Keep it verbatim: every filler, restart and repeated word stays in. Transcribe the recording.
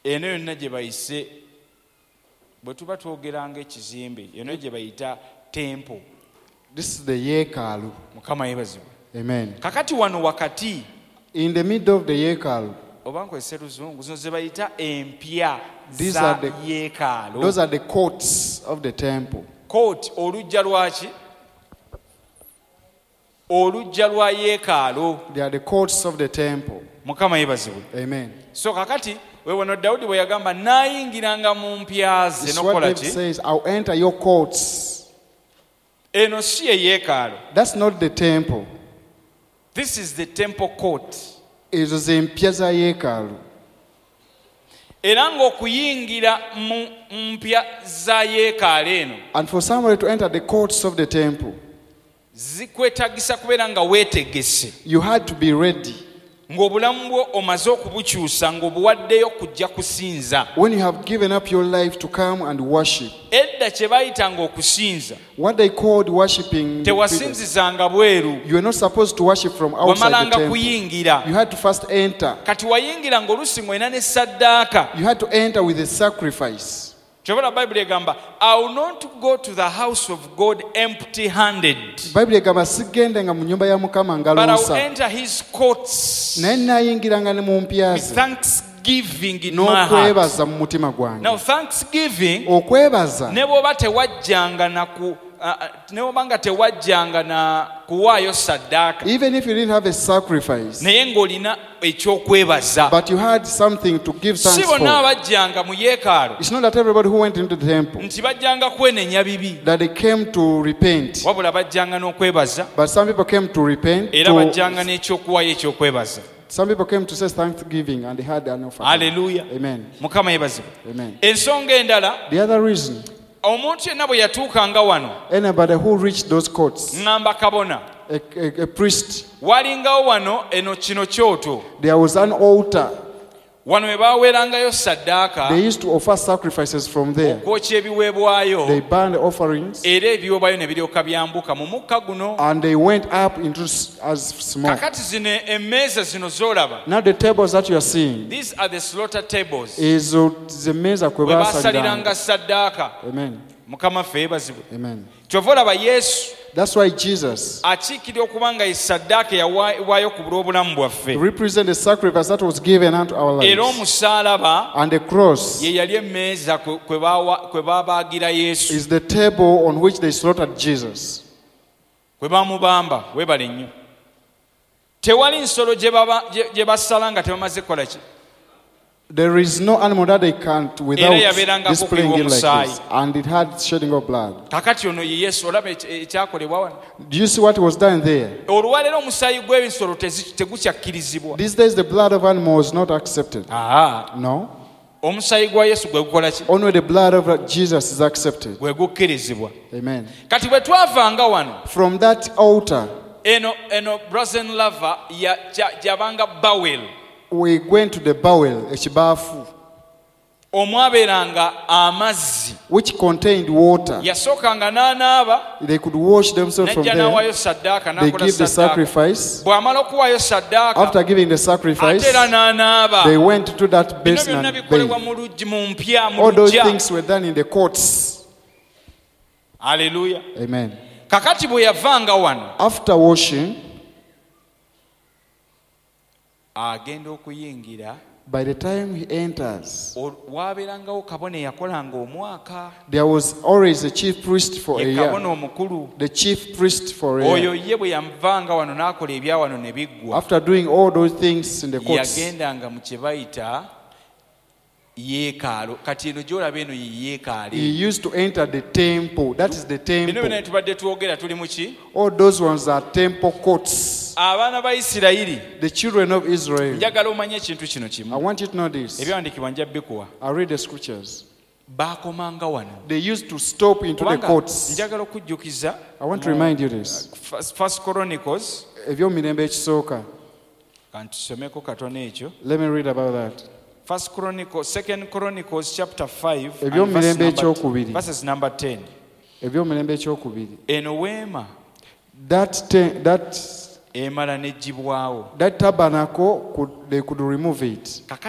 eno yonna gye bayise bwe tuba twogeranga ekizimbe eno gye bayita temple. This is the yeekaalu. Mukama yeebazibwe. Amen. Kakati wano wakati In the middle of the yeekaalu, oba nkozesa luzungu zino ze bayita empya These za are the- yeekaalu. those are the courts of the temple. Court olujja lwaki? Olujja lwa yeekaalu. They are the courts of the temple. Mukama yeebazibwe. Amen. So kakati we wano Dawudi bwe yagamba naayingiranga mu mpya ze This is what nokola David ki? says, I'll enter your courts. Eno si ye yeekaalu. That's not the temple. This is the temple court. Ezo ze mpya za yeekaalu. Era ng'okuyingira mu mpya za yeekaalu eno And for somebody to enter the courts of the temple, zikwetagisa kubeera nga weetegese, you had to be ready. ng'obulamu bwo omaze okubukyusa ng'obuwaddeyo kujja kusinza. When you have given up your life to come and worship, Edda kye bayitanga okusinza what they called worshiping, tewasinzizanga bweru, you were not supposed to worship from outside the wamalanga temple. kuyingira. You had to first enter. Kati wayingira ng'oluusi ng'olina ne saddaaka. You had to enter with a sacrifice. Kyobala Bayibuli egamba, I will not go to the house of God empty handed, Bayibuli egamba sigendenga mu nnyumba ya Mukama but I will ngaluusa. enter his courts Naye nnaayingiranga ne mu mpya with ze thanksgiving in my heart. n'okwebaza mu mutima gwange. Now thanksgiving Okwebaza ne bw'oba tewajjanga na ku uh, uh, ne bw'oba nga tewajjanga na kuwaayo saddaaka even if you didn't have a sacrifice, naye ng'olina ekyokwebaza. but you had something to give Si thanks bonna for. abajjanga mu yeekaalu It's not that everybody who went into the temple nti bajjanga kwenenya bibi, that they came to repent, wabula bajjanga n'okwebaza but some people came to repent. era To, bajjanga n'ekyokuwaayo ekyokwebaza. some people came to say thanksgiving and they had an offering. Haleluya. Amen. Mukama yeebazibwe. Amen. Ensonga endala, The other reason, omuntu yenna bwe yatuukanga wano, anybody who reached those courts, ŋŋamba kabona, a, a, a priest, walingawo wano eno kino kyoto, there was an altar. wano we baaweerangayo saddaaka, They used to offer sacrifices from there. okwokya ebiweebwayo, They burned offerings era ebiweebwayo ne biryoka byambuka mu mukka guno. and they went up into s- as smoke. Kakati zino emmeeza zino z'olaba, Now the tables that you are seeing these are the slaughter tables, is the meza kwe we basaliranga. baasaliranga saddaaka. Amen. Mukama ffe yeebazibwe. Amen. Kyova olaba Yesu That's why Jesus akiikirira okuba nga ye saddaaka yawaayo ku bulw'obulamu bwaffe, represents the sacrifice that was given unto our era lives. omusaalaba And the cross ye yali emmeeza kwe kwe baawa- kwe baabaagira Yesu, is the table on which they slaughtered Jesus. kwe baamubamba. Weebale nnyo. Tewali nsolo gye baba- gye- gye basala nga tebamaze kukola ki? There is no animal that they can't Era without yabeerangako displaying it like omusaayi. this. And it had shedding of blood. Kakati ono ye Yesu, olaba ekya- ekyakolebwa wano. Do you see what was done there? Olwaleero omusaayi gw'ebisolo tezi- tegukyakkirizibwa. These days the blood of animals is not accepted. Aha. No. Omusaayi gwa Yesu gwe gukola ki? Only the blood of Jesus is accepted. Gwe gukkirizibwa. Amen. Kati bwe twavanga wano, From that altar, eno eno brazen lava ya- kya- gyabanga bawel, we went to the bowel, ekibaafu, omwabeeranga amazzi. which contained water. Yasookanga n'anaaba, They could wash themselves from n'ajja there. n'awaayo saddaaka, They n'akola give the saddaaka. sacrifice. Bw'amala okuwaayo saddaaka, After giving the ate sacrifice, era n'anaaba. they went to that Bino basin byonna and bikolebwa bathed. mu luggi, mu mpya, mu All those luggya. things were done in the courts. Haleluya. Amen. Kakati bwe yavanga wano, After washing, agenda okuyingira, by the time he enters, ol- waabeerangawo kabona eyakolanga omwaka, there was always a chief priest for a ye year. kabona omukulu. The chief priest for a Oyo year. ye bwe yamuvanga wano n'akola ebya wano ne biggwa, After doing all those things in the courts, yagendanga mu kye bayita yeekaalu. Kati eno gy'olaba eno ye he yeekaali. used to enter the temple. That is the Bino byonna temple. tubadde twogera tuli mu ki? All those ones are temple courts. Abaana ba Isirayiri, The children of Israel. njagala omanye ekintu kino I kimu. want you to know this. Ebyawandiikibwa njja bikuwa. I'll read the scriptures. Baakomanga wano. They used to stop into the Kubanga courts. njagala okujjukiza I want to remind you this. First- First Chronicles, Ebyomirembe ekisooka. kantusomeko katono ekyo. Let me read about that. First Chronicles, Second Chronicles chapter five and Ebyomirembe verse number- ekyokubiri. verses number ten. Ebyomirembe ekyokubiri. Eno weema That te- that emala n'eggyibwawo. that tabernacle could they could remove it.